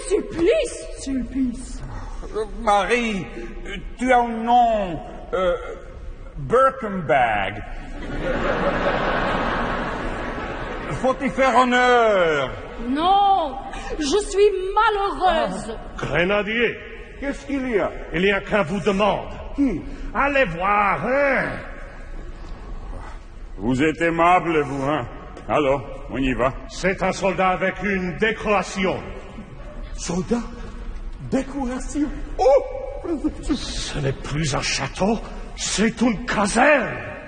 Sulpice. Marie, tu as un nom... Birkenbag. Faut y faire honneur. Non, je suis malheureuse. Grenadier, Qu'est-ce qu'il y a? il y a qu'un vous demande. Qui? Allez voir, hein? Vous êtes aimable, vous, hein? Alors, on y va. C'est un soldat avec une décoration. Soldat? Décoration? Oh! Ce n'est plus un château, c'est une caserne.